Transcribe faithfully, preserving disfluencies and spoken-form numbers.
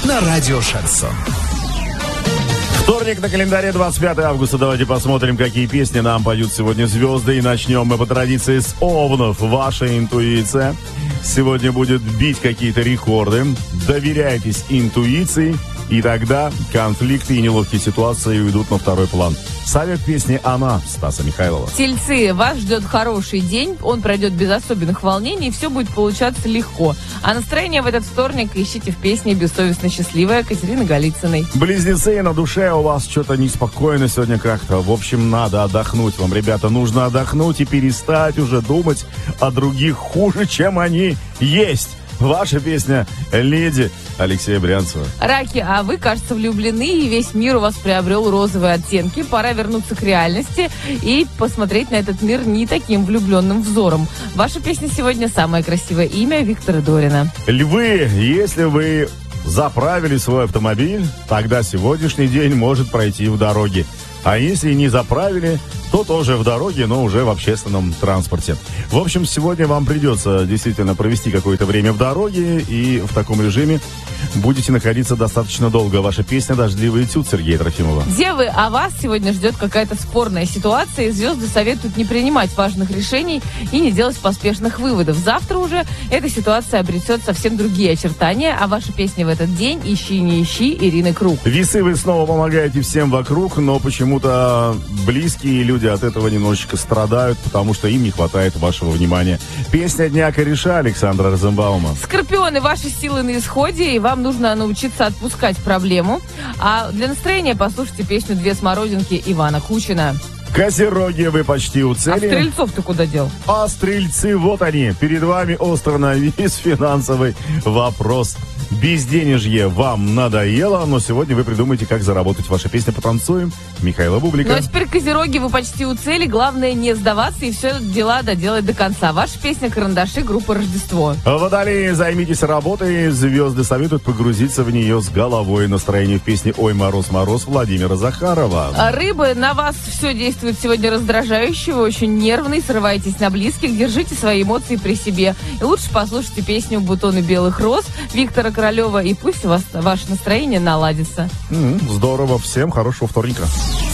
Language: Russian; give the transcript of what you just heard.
на радио «Шансон». Вторник на календаре, двадцать пятое августа. Давайте посмотрим, какие песни нам поют сегодня звезды. И начнем мы по традиции с Овнов. Ваша интуиция сегодня будет бить какие-то рекорды. Доверяйтесь интуиции, и тогда конфликты и неловкие ситуации уйдут на второй план. Совет песни «Она» Стаса Михайлова. Тельцы, вас ждет хороший день, он пройдет без особенных волнений, все будет получаться легко. А настроение в этот вторник ищите в песне «Бессовестно счастливая» Катерины Голицыной. Близнецы, на душе у вас что-то неспокойно сегодня как-то. В общем, надо отдохнуть вам, ребята. Нужно отдохнуть и перестать уже думать о других хуже, чем они есть. Ваша песня «Леди» Алексея Брянцева. Раки, а вы, кажется, влюблены, и весь мир у вас приобрел розовые оттенки. Пора вернуться к реальности и посмотреть на этот мир не таким влюбленным взором. Ваша песня сегодня «Самое красивое имя» Виктора Дорина. Львы, если вы заправили свой автомобиль, тогда сегодняшний день может пройти в дороге. А если не заправили, то тоже в дороге, но уже в общественном транспорте. В общем, сегодня вам придется действительно провести какое-то время в дороге, и в таком режиме будете находиться достаточно долго. Ваша песня «Дождливый этюд» Сергея Трофимова. Девы, а вас сегодня ждет какая-то спорная ситуация, и звезды советуют не принимать важных решений и не делать поспешных выводов. Завтра уже эта ситуация обретет совсем другие очертания, а ваша песня в этот день «Ищи, не ищи» Ирины Круг. Весы, вы снова помогаете всем вокруг, но почему-то близкие люди от этого немножечко страдают, потому что им не хватает вашего внимания. Песня дня кореша Александра Розенбаума. Скорпионы, ваши силы на исходе, и вам нужно научиться отпускать проблему. А для настроения послушайте песню «Две смородинки» Ивана Кучина. Козероги, вы почти у цели. А стрельцов ты куда дел? А стрельцы, вот они. Перед вами остро навис финансовый вопрос. Безденежье вам надоело, но сегодня вы придумаете, как заработать. Ваша песня «Потанцуем» Михаила Бублика. Ну а теперь, козероги, вы почти у цели. Главное не сдаваться и все дела доделать до конца. Ваша песня «Карандаши» группы «Рождество». Водолеи, займитесь работой. Звезды советуют погрузиться в нее с головой. Настроение в песне «Ой, мороз, мороз» Владимира Захарова. А рыбы, на вас все действует сегодня раздражающе, вы очень нервный, срываетесь на близких, держите свои эмоции при себе. И лучше послушайте песню «Бутоны белых роз» Виктора Королева, и пусть у вас ваше настроение наладится. Mm, здорово, всем хорошего вторника.